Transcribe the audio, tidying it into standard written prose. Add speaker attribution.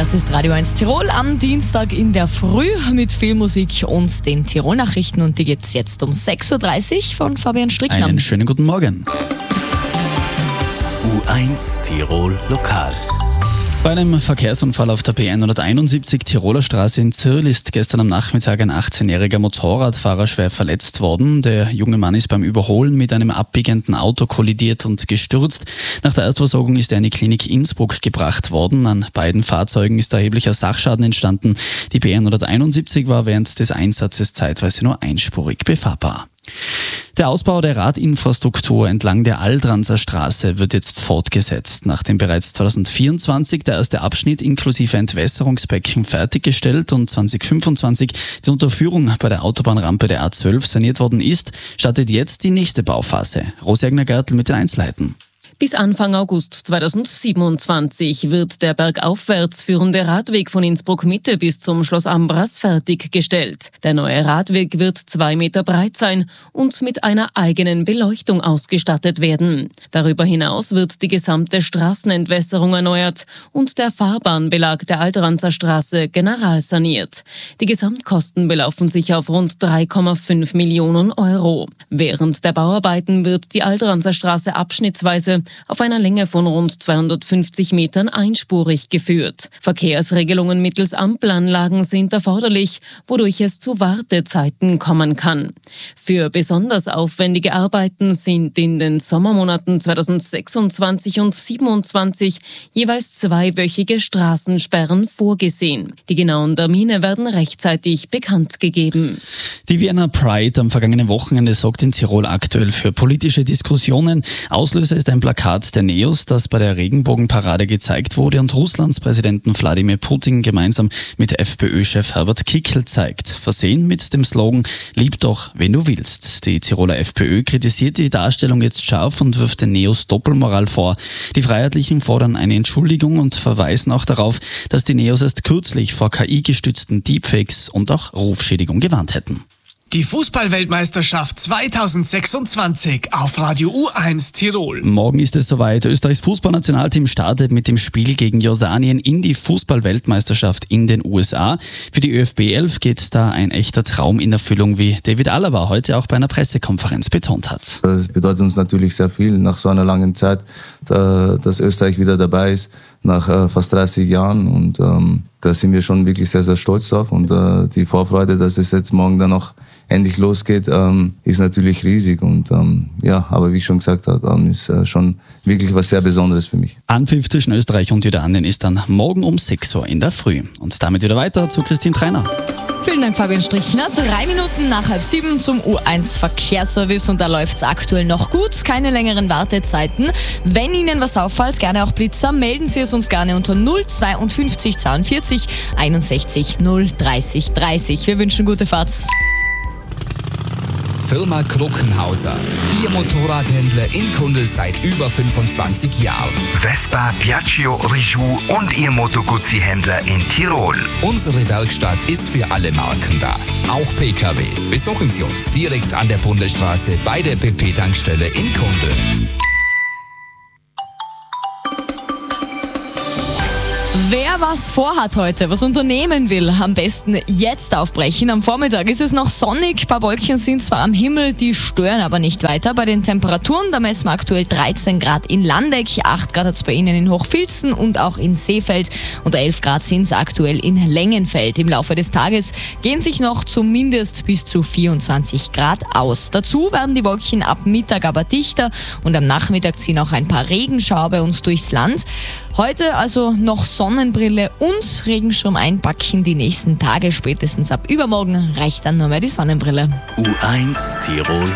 Speaker 1: Das ist Radio 1 Tirol am Dienstag in der Früh mit viel Musik und den Tirol-Nachrichten. Und die gibt es jetzt um 6.30 Uhr von Fabian Strickland.
Speaker 2: Einen schönen guten Morgen.
Speaker 3: U1 Tirol Lokal.
Speaker 2: Bei einem Verkehrsunfall auf der B171 Tiroler Straße in Zirl ist gestern am Nachmittag ein 18-jähriger Motorradfahrer schwer verletzt worden. Der junge Mann ist beim Überholen mit einem abbiegenden Auto kollidiert und gestürzt. Nach der Erstversorgung ist er in die Klinik Innsbruck gebracht worden. An beiden Fahrzeugen ist erheblicher Sachschaden entstanden. Die B171 war während des Einsatzes zeitweise nur einspurig befahrbar. Der Ausbau der Radinfrastruktur entlang der Aldranzer Straße wird jetzt fortgesetzt. Nachdem bereits 2024 der erste Abschnitt inklusive Entwässerungsbecken fertiggestellt und 2025 die Unterführung bei der Autobahnrampe der A12 saniert worden ist, startet jetzt die nächste Bauphase. Rosi Egner-Gertl mit den Einzelheiten.
Speaker 4: Bis Anfang August 2027 wird der bergaufwärts führende Radweg von Innsbruck Mitte bis zum Schloss Ambras fertiggestellt. Der neue Radweg wird 2 Meter breit sein und mit einer eigenen Beleuchtung ausgestattet werden. Darüber hinaus wird die gesamte Straßenentwässerung erneuert und der Fahrbahnbelag der Aldranzer Straße generalsaniert. Die Gesamtkosten belaufen sich auf rund 3,5 Millionen Euro. Während der Bauarbeiten wird die Aldranzer Straße abschnittsweise auf einer Länge von rund 250 Metern einspurig geführt. Verkehrsregelungen mittels Ampelanlagen sind erforderlich, wodurch es zu Wartezeiten kommen kann. Für besonders aufwendige Arbeiten sind in den Sommermonaten 2026 und 2027 jeweils 2-wöchige Straßensperren vorgesehen. Die genauen Termine werden rechtzeitig bekannt gegeben.
Speaker 2: Die Vienna Pride am vergangenen Wochenende sorgt in Tirol aktuell für politische Diskussionen. Auslöser ist ein Plakat der NEOS, das bei der Regenbogenparade gezeigt wurde und Russlands Präsidenten Wladimir Putin gemeinsam mit FPÖ-Chef Herbert Kickl zeigt. Versehen mit dem Slogan „Lieb doch, wenn du willst". Die Tiroler FPÖ kritisiert die Darstellung jetzt scharf und wirft den NEOS Doppelmoral vor. Die Freiheitlichen fordern eine Entschuldigung und verweisen auch darauf, dass die NEOS erst kürzlich vor KI-gestützten Deepfakes und auch Rufschädigung gewarnt hätten.
Speaker 5: Die Fußballweltmeisterschaft 2026 auf Radio U1 Tirol.
Speaker 2: Morgen ist es soweit. Österreichs Fußballnationalteam startet mit dem Spiel gegen Jordanien in die Fußballweltmeisterschaft in den USA. Für die ÖFB-11 geht da ein echter Traum in Erfüllung, wie David Alaba heute auch bei einer Pressekonferenz betont hat.
Speaker 6: Das bedeutet uns natürlich sehr viel nach so einer langen Zeit, dass Österreich wieder dabei ist, nach fast 30 Jahren. Und da sind wir schon wirklich sehr, sehr stolz drauf. Und die Vorfreude, dass es jetzt morgen dann noch endlich losgeht, ist natürlich riesig. Und aber wie ich schon gesagt habe, ist schon wirklich was sehr Besonderes für mich.
Speaker 2: Anpfiff zwischen Österreich und Jordanien ist dann morgen um 6 Uhr in der Früh. Und damit wieder weiter zu Christine Treiner.
Speaker 1: Vielen Dank, Fabian Strichner. 3 Minuten nach 6:30 zum U1 Verkehrsservice und da läuft es aktuell noch gut. Keine längeren Wartezeiten. Wenn Ihnen was auffällt, gerne auch Blitzer, melden Sie es uns gerne unter 052 42 61 030 30. Wir wünschen gute Fahrt.
Speaker 3: Firma Kruckenhauser. Ihr Motorradhändler in Kundl seit über 25 Jahren.
Speaker 7: Vespa, Piaggio, Reju und Ihr Moto Guzzi-Händler in Tirol.
Speaker 3: Unsere Werkstatt ist für alle Marken da. Auch PKW. Besuchen Sie uns direkt an der Bundesstraße bei der BP-Tankstelle in Kundl.
Speaker 1: Wer was vorhat heute, was unternehmen will, am besten jetzt aufbrechen. Am Vormittag ist es noch sonnig, ein paar Wolken sind zwar am Himmel, die stören aber nicht weiter. Bei den Temperaturen, da messen wir aktuell 13 Grad in Landeck, 8 Grad hat es bei Ihnen in Hochfilzen und auch in Seefeld und 11 Grad sind es aktuell in Längenfeld. Im Laufe des Tages gehen sich noch zumindest bis zu 24 Grad aus. Dazu werden die Wolken ab Mittag aber dichter und am Nachmittag ziehen auch ein paar Regenschauer bei uns durchs Land. Heute also noch Sonnenbrille und Regenschirm einpacken. Die nächsten Tage, spätestens ab übermorgen, reicht dann nur mehr die Sonnenbrille.
Speaker 3: U1 Tirol